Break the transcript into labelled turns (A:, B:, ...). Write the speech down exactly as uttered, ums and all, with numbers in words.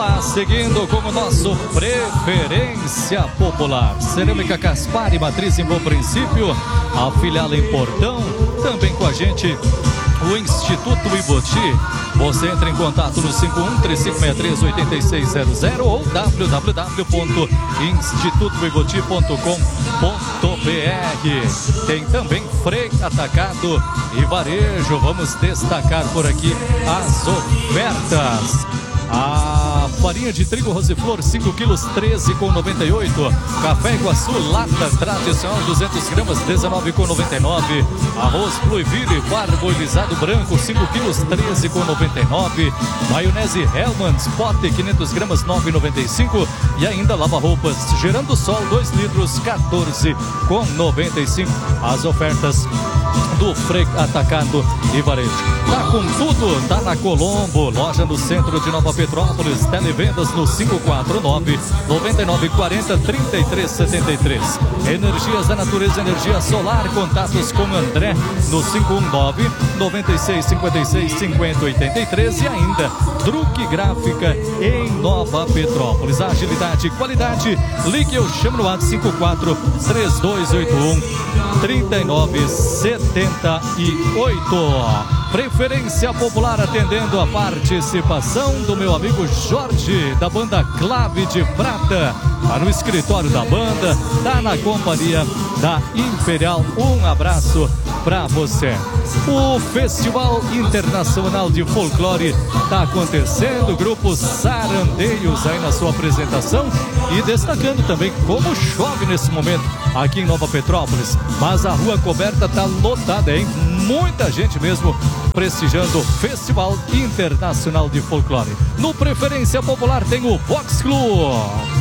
A: lá, seguindo com o nosso Preferência Popular. Cerâmica Caspar e Matriz em Bom Princípio, a filial em Portão, também com a gente o Instituto Iboti. Você entra em contato no cinco um três cinco seis três oito seis zero zero ou w w w ponto instituto iboti ponto com ponto b r. Tem também Frei Atacado e Varejo. Vamos destacar por aqui as ofertas. A farinha de trigo Roseflor cinco quilos treze com noventa e oito. Café Iguaçu lata tradicional duzentos gramas dezenove com noventa e nove. Arroz Blueville parboilizado branco cinco quilos treze com noventa e nove. Maionese Hellmann's pote quinhentos gramas nove e noventa e cinco. E ainda lava roupas Gerando Sol dois litros quatorze com noventa e cinco. As ofertas do Frei Atacado e Varejo. Tá com tudo, tá na Colombo, loja no centro de Nova Petrópolis, televendas no cinco quatro nove, nove nove quatro zero, três três sete três. Energias da Natureza, energia solar, contatos com André no cinco um nove, nove seis cinco seis, cinco zero oito três e ainda Truque Gráfica em Nova Petrópolis. Agilidade e qualidade, ligue ou chame no WhatsApp cinco quatro três dois oito um, três nove sete oito. Preferência Popular atendendo a participação do meu amigo Jorge, da banda Clave de Prata. Tá no escritório da banda, tá na companhia da Imperial. Um abraço pra você. O Festival Internacional de Folclore tá acontecendo, grupos Sarandeios aí na sua apresentação e destacando também como chove nesse momento aqui em Nova Petrópolis, mas a rua coberta tá lotada, hein? Muita gente mesmo prestigiando o Festival Internacional de Folclore. No Preferência Popular tem o Vox Club.